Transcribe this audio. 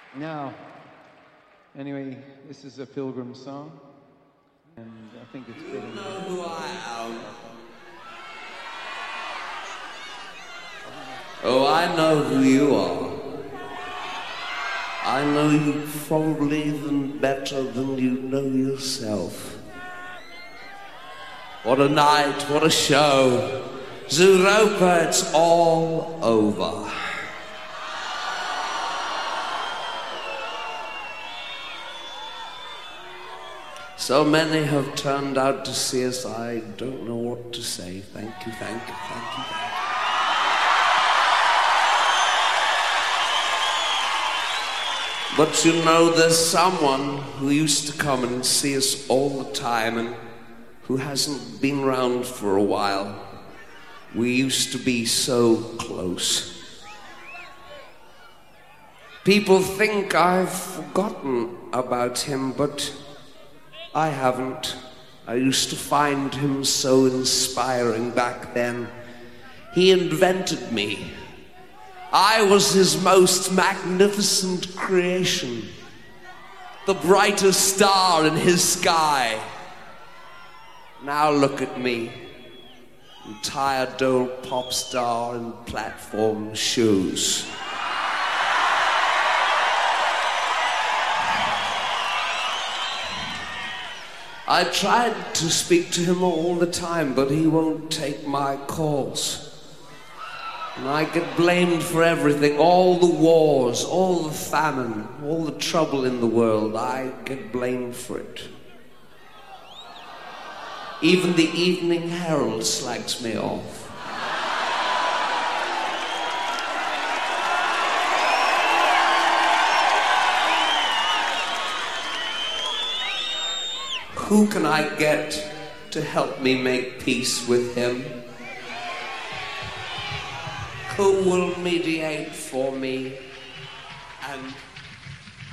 Now, anyway, this is a Pilgrim song, and I think it's You know who I am. Oh, I know who you are. I know you probably even better than you know yourself. What a night, what a show. Zooropa, it's all over. So many have turned out to see us, I don't know what to say. Thank you, thank you, thank you, thank you. But you know, there's someone who used to come and see us all the time and who hasn't been around for a while. We used to be so close. People think I've forgotten about him, but I haven't. I used to find him so inspiring back then. He invented me. I was his most magnificent creation, the brightest star in his sky. Now look at me, a tired old pop star in platform shoes. I tried to speak to him all the time, but he won't take my calls. And I get blamed for everything, all the wars, all the famine, all the trouble in the world. I get blamed for it. Even the Evening Herald slags me off. Who can I get to help me make peace with him? Who will mediate for me and